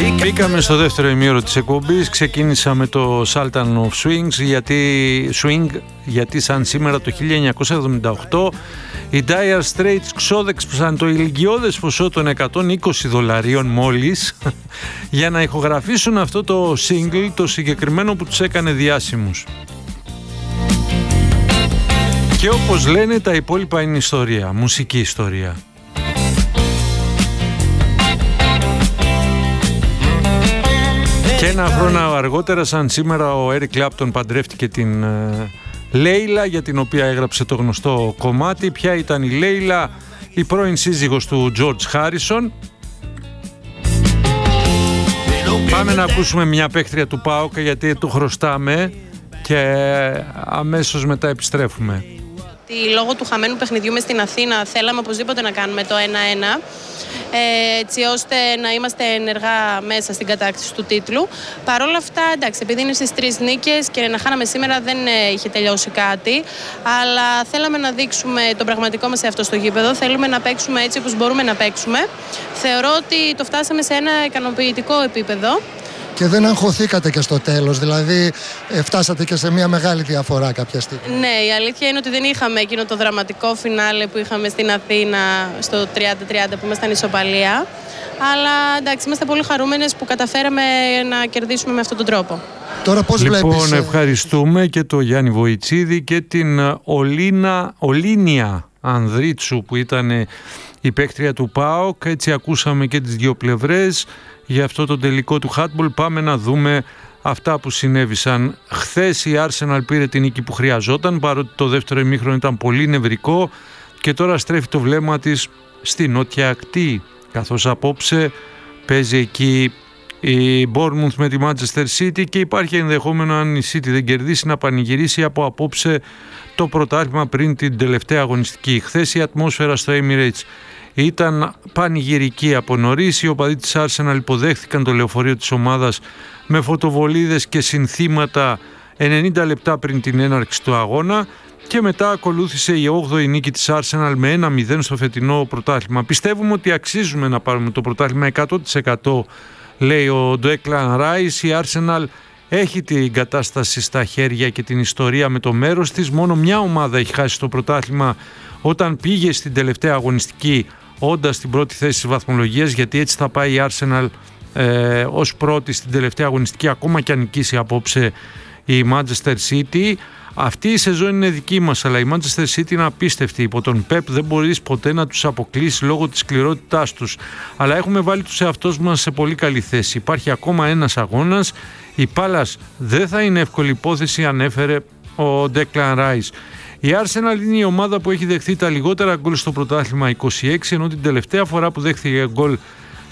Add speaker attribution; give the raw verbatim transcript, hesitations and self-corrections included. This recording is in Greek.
Speaker 1: Μπήκαμε στο δεύτερο ημίωρο της εκπομπής. Ξεκίνησα με το Sultan of Swings γιατί, Swing, γιατί σαν σήμερα το χίλια εννιακόσια εβδομήντα οκτώ οι Dire Straits ξόδεψαν το ηλικιώδες ποσό των εκατόν είκοσι δολαρίων μόλις για να ηχογραφήσουν αυτό το single, το συγκεκριμένο που τους έκανε διάσημους. Και όπως λένε, τα υπόλοιπα είναι ιστορία, μουσική ιστορία. Και ένα χρόνο αργότερα, σαν σήμερα, ο Eric Clapton παντρεύτηκε την Λέιλα, για την οποία έγραψε το γνωστό κομμάτι. Ποια ήταν η Λέιλα? Η πρώην σύζυγος του George Harrison. Πάμε να ακούσουμε μια παίκτρια του ΠΑΟΚ, γιατί του χρωστάμε, και αμέσως μετά επιστρέφουμε.
Speaker 2: Λόγω του χαμένου παιχνιδιού μες στην Αθήνα θέλαμε οπωσδήποτε να κάνουμε το ένα ένα, έτσι ώστε να είμαστε ενεργά μέσα στην κατάκτηση του τίτλου. Παρ' όλα αυτά, εντάξει, επειδή είναι στις τρεις νίκες και να χάναμε σήμερα δεν είχε τελειώσει κάτι, αλλά θέλαμε να δείξουμε τον πραγματικό μας εαυτό στο γήπεδο, θέλουμε να παίξουμε έτσι όπως μπορούμε να παίξουμε. Θεωρώ ότι το φτάσαμε σε ένα ικανοποιητικό επίπεδο.
Speaker 3: Και δεν αγχωθήκατε και στο τέλος, δηλαδή ε, φτάσατε και σε μια μεγάλη διαφορά κάποια στιγμή.
Speaker 2: Ναι, η αλήθεια είναι ότι δεν είχαμε εκείνο το δραματικό φινάλε που είχαμε στην Αθήνα στο τριάντα τριάντα που ήμασταν ισοπαλία. Αλλά εντάξει, είμαστε πολύ χαρούμενες που καταφέραμε να κερδίσουμε με αυτόν τον τρόπο.
Speaker 3: Τώρα πώς
Speaker 1: λοιπόν,
Speaker 3: βλέπεις...
Speaker 1: Λοιπόν, ευχαριστούμε και τον Γιάννη Βοητσίδη και την Ολίνα, Ολίνια Ανδρίτσου που ήταν η παίκτρια του ΠΑΟΚ. Έτσι ακούσαμε και τις δύο πλευρές για αυτό το τελικό του handball. Πάμε να δούμε αυτά που συνέβησαν. Χθες η Arsenal πήρε την νίκη που χρειαζόταν, παρότι το δεύτερο ημίχρονο ήταν πολύ νευρικό, και τώρα στρέφει το βλέμμα της στη νότια ακτή, καθώς απόψε παίζει εκεί η Bournemouth με τη Manchester City και υπάρχει ενδεχόμενο, αν η City δεν κερδίσει, να πανηγυρίσει από απόψε το πρωτάθλημα πριν την τελευταία αγωνιστική. Χθες η ατμόσφαιρα στο Emirates ήταν πανηγυρική από νωρίς. Οι οπαδοί της Arsenal υποδέχθηκαν το λεωφορείο της ομάδας με φωτοβολίδες και συνθήματα ενενήντα λεπτά πριν την έναρξη του αγώνα, και μετά ακολούθησε η όγδοη νίκη της Arsenal με ένα μηδέν στο φετινό πρωτάθλημα. Πιστεύουμε ότι αξίζουμε να πάρουμε το πρωτάθλημα εκατό τοις εκατό, λέει ο Declan Rice. Η Arsenal έχει την κατάσταση στα χέρια και την ιστορία με το μέρος της. Μόνο μια ομάδα έχει χάσει το πρωτάθλημα όταν πήγε στην τελευταία αγωνιστική όντας στην πρώτη θέση της βαθμολογίας, γιατί έτσι θα πάει η Arsenal ε, ως πρώτη στην τελευταία αγωνιστική, ακόμα και αν νικήσει απόψε η Manchester City. Αυτή η σεζόν είναι δική μας, αλλά η Manchester City είναι απίστευτη. Υπό τον Pep δεν μπορείς ποτέ να τους αποκλείσει λόγω της σκληρότητάς τους. Αλλά έχουμε βάλει τους εαυτούς μας σε πολύ καλή θέση. Υπάρχει ακόμα ένας αγώνας. Η Palace δεν θα είναι εύκολη υπόθεση, ανέφερε ο Declan Rice. Η Arsenal είναι η ομάδα που έχει δεχθεί τα λιγότερα γκολ στο πρωτάθλημα, είκοσι έξι, ενώ την τελευταία φορά που δέχθηκε γκολ